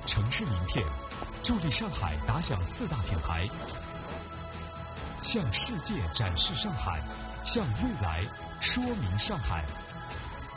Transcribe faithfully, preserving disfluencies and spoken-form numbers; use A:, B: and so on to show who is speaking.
A: 城市名片，助力上海打响四大品牌，向世界展示上海，向未来说明上海。